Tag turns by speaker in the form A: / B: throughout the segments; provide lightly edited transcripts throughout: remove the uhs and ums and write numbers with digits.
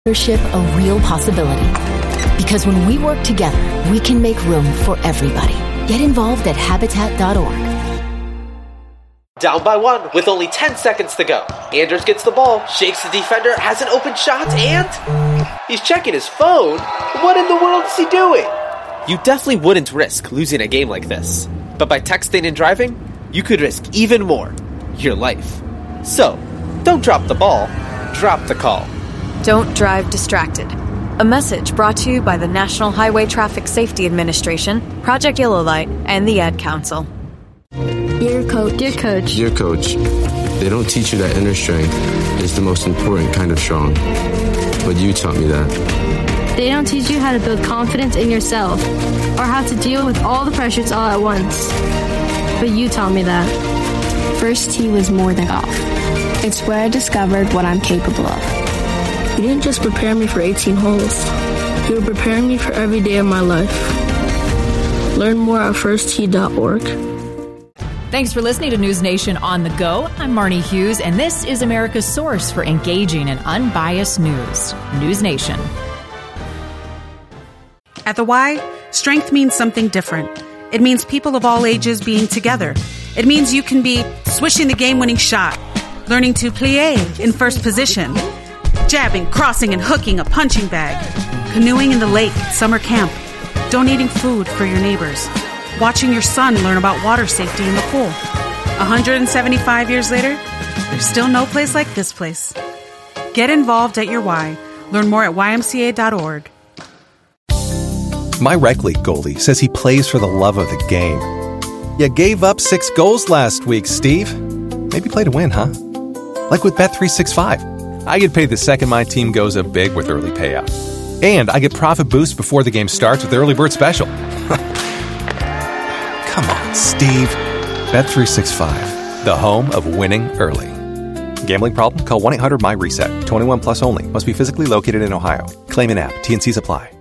A: Leadership a real possibility. Because when we work together, we can make room for everybody. Get involved at Habitat.org.
B: Down by one with only 10 seconds to go. Anders gets the ball, shakes the defender, has an open shot, and he's checking his phone. What in the world is he doing? You definitely wouldn't risk losing a game like this. But by texting and driving, you could risk even more. Your life. So, don't drop the ball, drop the call.
C: Don't drive distracted. A message brought to you by the National Highway Traffic Safety Administration, Project Yellow Light, and the Ad Council.
D: Dear Coach. Dear Coach.
E: Dear Coach, they don't teach you that inner strength is the most important kind of strong. But you taught me that.
D: They don't teach you how to build confidence in yourself or how to deal with all the pressures all at once. But you taught me that.
F: First tee was more than golf. It's where I discovered what I'm capable of.
G: You didn't just prepare me for 18 holes. You were preparing me for every day of my life. Learn more at firsttee.org.
H: Thanks for listening to News Nation on the Go. I'm Marnie Hughes, and this is America's source for engaging and unbiased news. News Nation.
I: At the Y, strength means something different. It means people of all ages being together. It means you can be swishing the game-winning shot, learning to plie in first position, jabbing, crossing, and hooking a punching bag, canoeing in the lake at summer camp, donating food for your neighbors, watching your son learn about water safety in the pool. 175 years later, there's still no place like this place. Get involved at your Y. Learn more at ymca.org.
J: My rec league goalie says he plays for the love of the game. You gave up 6 goals last week, Steve. Maybe play to win, huh? Like with Bet365. I get paid the second my team goes up big with early payout. And I get profit boost before the game starts with the early bird special. Come on, Steve. Bet365, the home of winning early. Gambling problem? Call 1-800-MY-RESET. 21 plus only. Must be physically located in Ohio. Claim an app. T&Cs apply.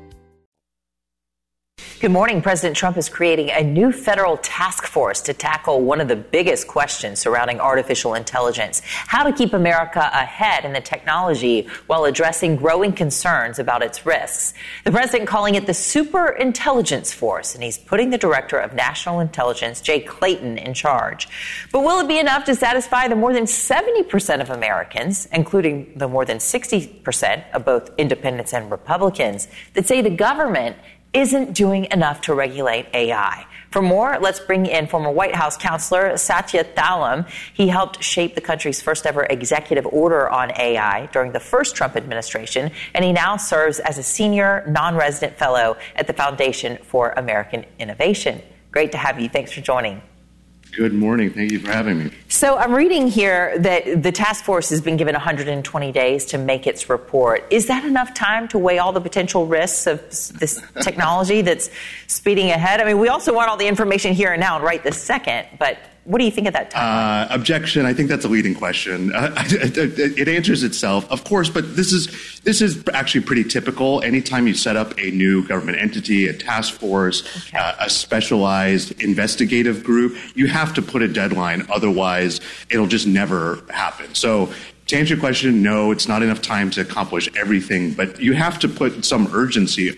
K: Good morning. President Trump is creating a new federal task force to tackle one of the biggest questions surrounding artificial intelligence, how to keep America ahead in the technology while addressing growing concerns about its risks. The president calling it the Super Intelligence Force, and he's putting the director of national intelligence, Jay Clayton, in charge. But will it be enough to satisfy the more than 70% of Americans, including the more than 60% of both independents and Republicans, that say the government isn't doing enough to regulate AI? For more, let's bring in former White House counselor Satya Thalam. He helped shape the country's first ever executive order on AI during the first Trump administration, and he now serves as a senior non-resident fellow at the Foundation for American Innovation. Great to have you. Thanks for joining.
L: Good morning. Thank you for having me.
K: So I'm reading here that the task force has been given 120 days to make its report. Is that enough time to weigh all the potential risks of this technology that's speeding ahead? I mean, we also want all the information here and now and right this second, but what do you think of that time?
L: Objection. I think that's a leading question. It answers itself, of course, but this is actually pretty typical. Anytime you set up a new government entity, a task force, a specialized investigative group, you have to put a deadline. Otherwise, it'll just never happen. So to answer your question, no, it's not enough time to accomplish everything, but you have to put some urgency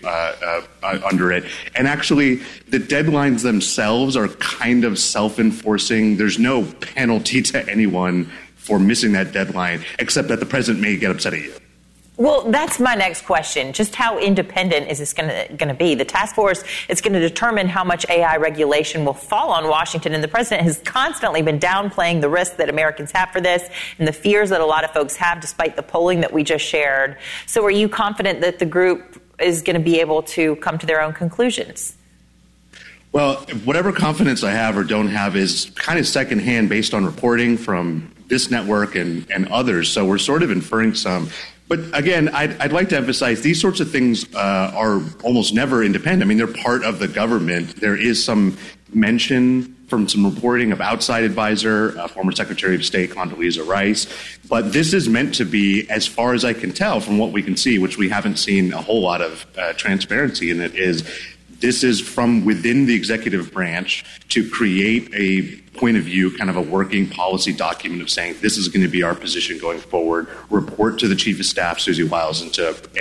L: under it. And actually, the deadlines themselves are kind of self-enforcing. There's no penalty to anyone for missing that deadline, except that the president may get upset at you.
K: Well, that's my next question. Just how independent is this going to be? The task force is going to determine how much AI regulation will fall on Washington, and the president has constantly been downplaying the risks that Americans have for this and the fears that a lot of folks have, despite the polling that we just shared. So are you confident that the group is going to be able to come to their own conclusions?
L: Well, whatever confidence I have or don't have is kind of secondhand based on reporting from this network and others. So we're sort of inferring some. But again, I'd like to emphasize these sorts of things are almost never independent. I mean, they're part of the government. There is some mention from some reporting of outside advisor, former Secretary of State Condoleezza Rice. But this is meant to be, as far as I can tell from what we can see, which we haven't seen a whole lot of transparency in it, is This is from within the executive branch to create a point of view, kind of a working policy document of saying this is going to be our position going forward, report to the Chief of Staff, Susie Wiles, and to